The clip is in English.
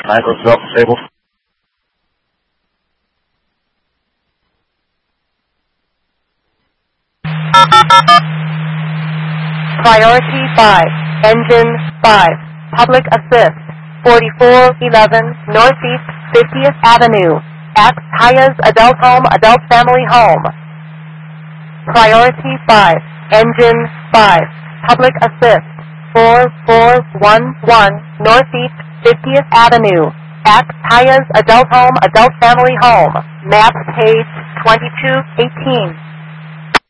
Tango self-disabled. Priority 5, Engine 5, Public Assist, 4411 Northeast 50th Avenue, at Hayas Adult Home, Adult Family Home. Priority 5, Engine 5, Public Assist, 4411 Northeast 50th Avenue, at Hayas Adult Home, Adult Family Home. Map page 2218.